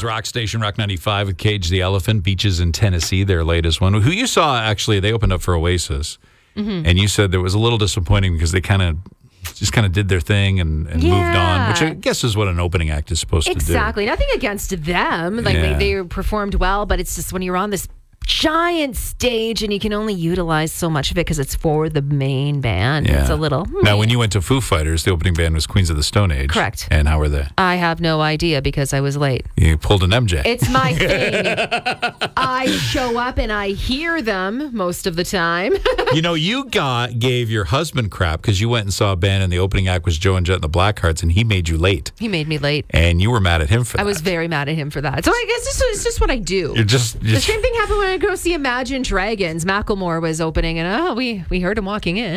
Rock Station, Rock 95 with Cage the Elephant, Beaches in Tennessee, their latest one. Who you saw, actually, they opened up for Oasis. Mm-hmm. And you said that was a little disappointing because they kind of did their thing and moved on, which I guess is what an opening act is supposed to do. Exactly. Nothing against them. They performed well, but it's just when you're on this giant stage and you can only utilize so much of it because it's for the main band. It's a little... Now, when you went to Foo Fighters, the opening band was Queens of the Stone Age. Correct. And how were they? I have no idea because I was late. You pulled an MJ. It's my thing. I show up and I hear them most of the time. You gave your husband crap because you went and saw a band and the opening act was Joe and Jet and the Blackhearts and he made you late. He made me late. And you were mad at him for that. I was very mad at him for that. So I guess it's just what I do. The same thing happened when I go see Imagine Dragons. Macklemore was opening and we heard him walking in.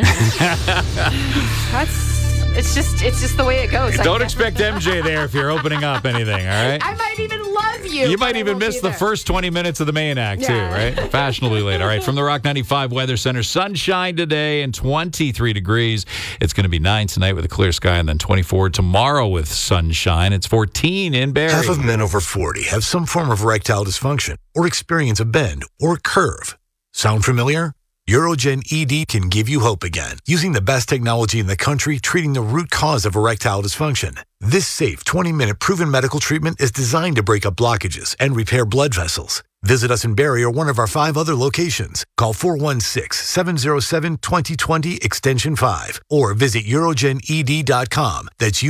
It's just the way it goes. Don't expect MJ there if you're opening up anything, all right? I might even love you. You might even miss the first 20 minutes of the main act, too, right? Fashionably late. All right, from the Rock 95 Weather Center, sunshine today and 23 degrees. It's going to be 9 tonight with a clear sky and then 24 tomorrow with sunshine. It's 14 in Barrie. Half of men over 40 have some form of erectile dysfunction or experience a bend or curve. Sound familiar? Urogen ED can give you hope again, using the best technology in the country treating the root cause of erectile dysfunction. This safe 20-minute proven medical treatment is designed to break up blockages and repair blood vessels. Visit us in Barrie or one of our 5 other locations. Call 416-707-2020 extension 5 or visit urogened.com. That's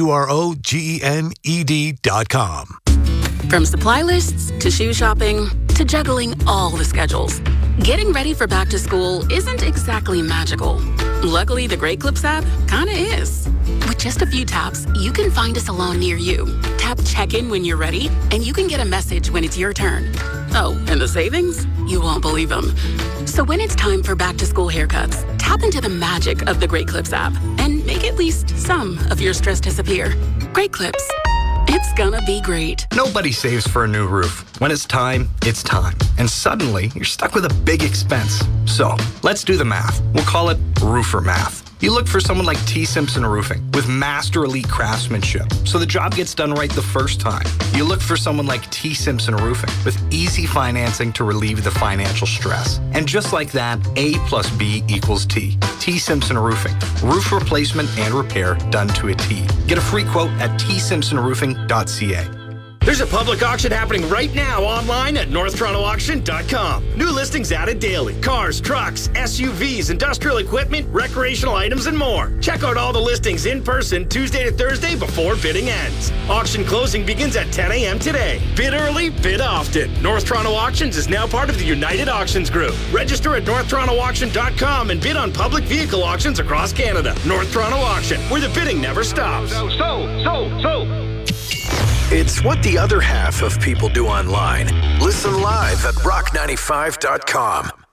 UROGENED.com. From supply lists to shoe shopping to juggling all the schedules, getting ready for back to school isn't exactly magical. Luckily, the Great Clips app kinda is. With just a few taps, you can find a salon near you. Tap check-in when you're ready, and you can get a message when it's your turn. Oh, and the savings? You won't believe them. So when it's time for back-to-school haircuts, tap into the magic of the Great Clips app and make at least some of your stress disappear. Great Clips. It's gonna be great. Nobody saves for a new roof. When it's time, it's time. And suddenly, you're stuck with a big expense. So, let's do the math. We'll call it roofer math. You look for someone like T. Simpson Roofing with master elite craftsmanship, so the job gets done right the first time. You look for someone like T. Simpson Roofing with easy financing to relieve the financial stress. And just like that, A plus B equals T. T. Simpson Roofing. Roof replacement and repair done to a T. Get a free quote at tsimpsonroofing.ca. There's a public auction happening right now online at NorthTorontoAuction.com. New listings added daily. Cars, trucks, SUVs, industrial equipment, recreational items, and more. Check out all the listings in person Tuesday to Thursday before bidding ends. Auction closing begins at 10 a.m. today. Bid early, bid often. North Toronto Auctions is now part of the United Auctions Group. Register at NorthTorontoAuction.com and bid on public vehicle auctions across Canada. North Toronto Auction, where the bidding never stops. It's what the other half of people do online. Listen live at rock95.com.